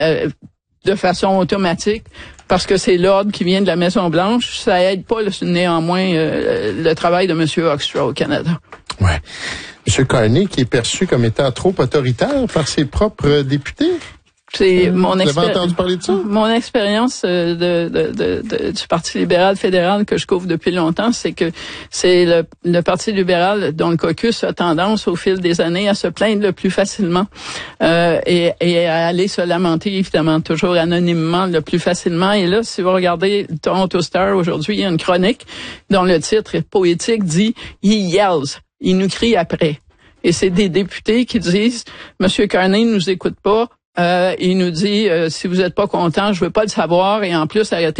de façon automatique parce que c'est l'ordre qui vient de la Maison-Blanche. Ça aide pas néanmoins le travail de M. Hoekstra au Canada. Ouais. M. Carney qui est perçu comme étant trop autoritaire par ses propres députés. C'est mon Vous avez entendu parler de ça? Mon expérience du Parti libéral fédéral que je couvre depuis longtemps, c'est que c'est le Parti libéral dont le caucus a tendance au fil des années à se plaindre le plus facilement et à aller se lamenter évidemment toujours anonymement le plus facilement. Et là, si vous regardez le Toronto Star aujourd'hui, il y a une chronique dont le titre poétique dit « He yells », il nous crie après. Et c'est des députés qui disent « Monsieur Carney ne nous écoute pas ». Il nous dit si vous êtes pas content, je veux pas le savoir et en plus arrêtez